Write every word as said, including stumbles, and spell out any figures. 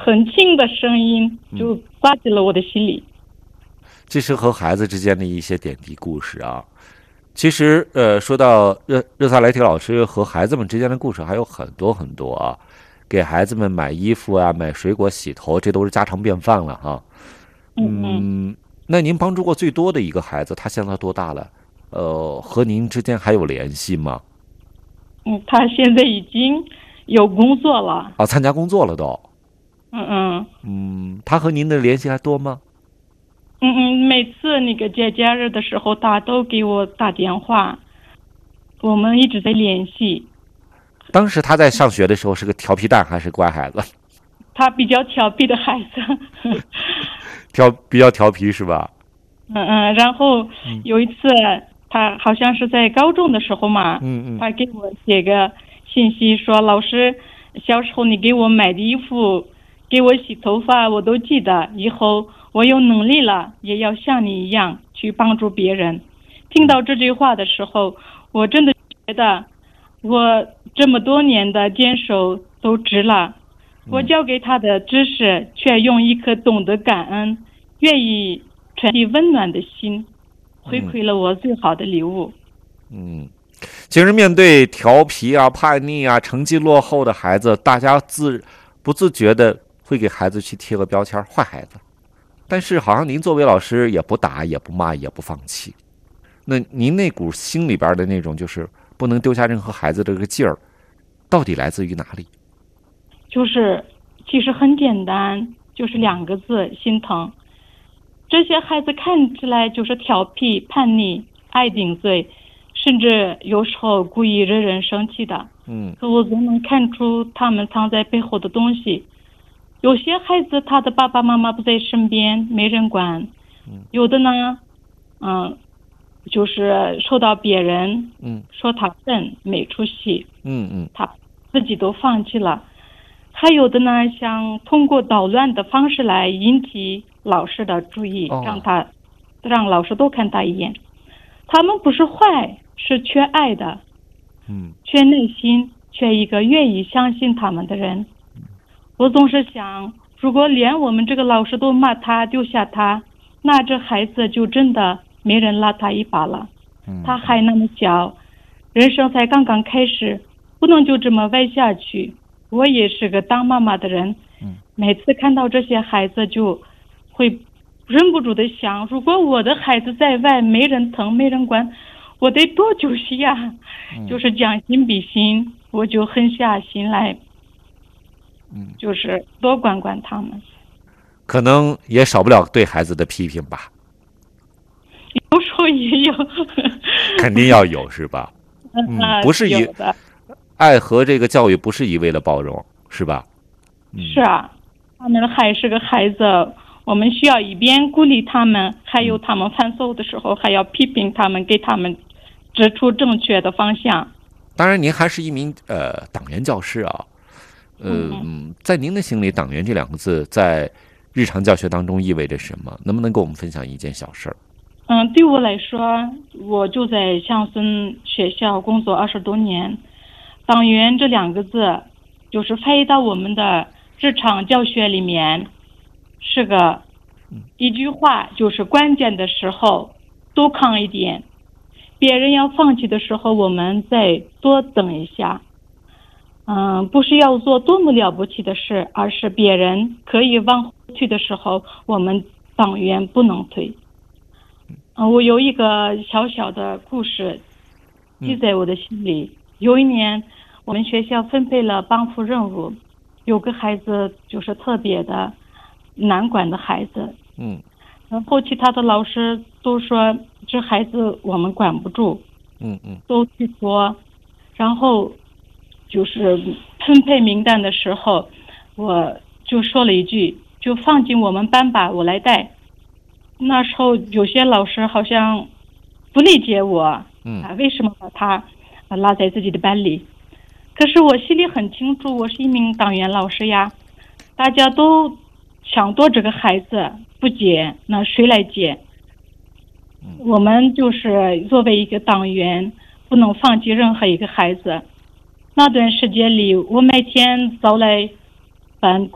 很轻的声音就刮进了我的心里。 这是和孩子之间的一些点滴故事啊。其实，呃，说到热热萨莱提老师和孩子们之间的故事还有很多很多啊。给孩子们买衣服啊，买水果、洗头，这都是家常便饭了哈。 嗯嗯， 那您帮助过最多的一个孩子，他现在多大了？呃，和您之间还有联系吗？ 嗯，他现在已经有工作了。 啊，参加工作了都。 嗯嗯嗯，他和您的联系还多吗？ 嗯嗯，每次那个节假日的时候，他都给我打电话，我们一直在联系。 当时他在上学的时候是个调皮蛋还是乖孩子？ 他比较调皮的孩子。 调比较调皮是吧？ 嗯嗯，然后有一次他好像是在高中的时候嘛， 嗯嗯， 他给我写个信息说，老师，小时候你给我买的衣服，给我洗头发，我都记得，以后我有能力了也要像你一样去帮助别人。听到这句话的时候，我真的觉得我这么多年的坚守都值了。我教给他的知识，却用一颗懂得感恩、愿意传递温暖的心，回馈了我最好的礼物。 嗯，其实面对调皮啊、叛逆啊、成绩落后的孩子，大家自不自觉的会给孩子去贴个标签，坏孩子。但是好像您作为老师，也不打、也不骂、也不放弃。那您那股心里边的那种就是不能丢下任何孩子的这个劲儿，到底来自于哪里？ 就是其实很简单，就是两个字：心疼。这些孩子看起来就是调皮、叛逆、爱顶嘴，甚至有时候故意惹人生气的。 嗯， 可我总能看出他们藏在背后的东西。有些孩子他的爸爸妈妈不在身边，没人管；有的呢，嗯，就是受到别人嗯说他笨、没出息， 嗯嗯， 他自己都放弃了。还有的呢，想通过捣乱的方式来引起老师的注意， 哦让他让老师多看他一眼。他们不是坏，是缺爱的， 嗯缺内心，缺一个愿意相信他们的人。我总是想，如果连我们这个老师都骂他、丢下他，那这孩子就真的没人拉他一把了。 嗯， 他还那么小，人生才刚刚开始，不能就这么歪下去。我也是个当妈妈的人，每次看到这些孩子就会忍不住的想，如果我的孩子在外没人疼没人管，我得多揪心呀。就是将心比心，我就狠下心来，就是多管管他们。 可能也少不了对孩子的批评吧， 有时候也有。 肯定要有是吧？嗯，不是一有的爱和这个教育不是一味的包容是吧？ 是啊，他们还是个孩子，我们需要一边鼓励他们，还有他们犯错误的时候，还要批评他们，给他们指出正确的方向。 当然，您还是一名呃党员教师啊，呃， 嗯在您的心里，党员这两个字在日常教学当中意味着什么？能不能跟我们分享一件小事儿？ 嗯，对我来说，我就在乡村学校工作二十多年，党员这两个字，就是翻译到我们的日常教学里面，是个一句话，就是关键的时候多抗一点，别人要放弃的时候，我们再多等一下。嗯，不是要做多么了不起的事，而是别人可以往后退的时候，我们党员不能退。嗯，我有一个小小的故事记在我的心里。有一年，我们学校分配了帮扶任务，有个孩子就是特别的难管的孩子。 嗯， 然后其他的老师都说这孩子我们管不住， 嗯嗯， 都去说。然后就是分配名单的时候，我就说了一句，就放进我们班吧，我来带。那时候有些老师好像不理解我， 嗯啊，为什么把他拉在自己的班里？可是我心里很清楚，我是一名党员老师呀，大家都想多这个孩子不接，那谁来接？我们就是作为一个党员，不能放弃任何一个孩子。那段时间里，我每天早来班